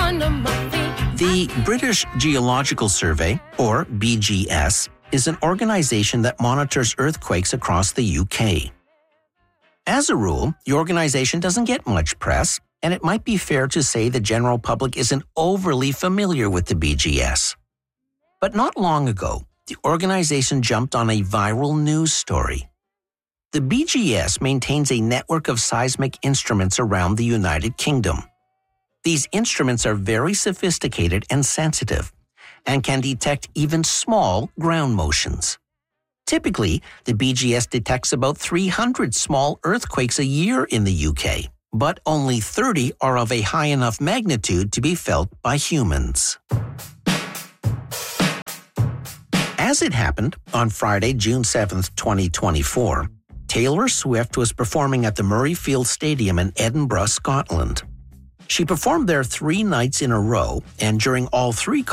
under my feet. The British Geological Survey, or BGS, is an organization that monitors earthquakes across the UK. As a rule, the organization doesn't get much press, and it might be fair to say the general public isn't overly familiar with the BGS. But not long ago, the organization jumped on a viral news story. The BGS maintains a network of seismic instruments around the United Kingdom. These instruments are very sophisticated and sensitive, and can detect even small ground motions. Typically, the BGS detects about 300 small earthquakes a year in the UK, but only 30 are of a high enough magnitude to be felt by humans. As it happened, on Friday, June 7, 2024, Taylor Swift was performing at the Murrayfield Stadium in Edinburgh, Scotland. She performed there 3 nights in a row, and during all 3